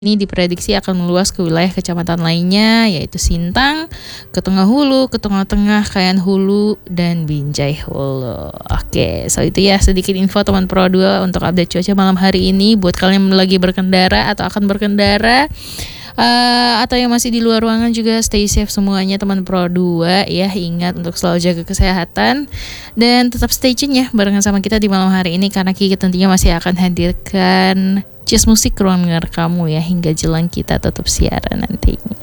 Ini diprediksi akan meluas ke wilayah kecamatan lainnya, yaitu Sintang, ke Tengah Hulu, ke Tengah-Tengah, Kayan Hulu, dan Binjai Hulu. Oke, so itu ya sedikit info teman Pro 2 untuk update cuaca malam hari ini. Buat kalian yang lagi berkendara atau akan berkendara, atau yang masih di luar ruangan juga stay safe semuanya teman Pro 2 ya. Ingat untuk selalu jaga kesehatan dan tetap stay tune ya barengan sama kita di malam hari ini, karena Kiki tentunya masih akan hadirkan Just Musik ke ruang dengar kamu ya hingga jelang kita tutup siaran nantinya.